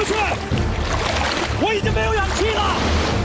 去！我已经没有氧气了。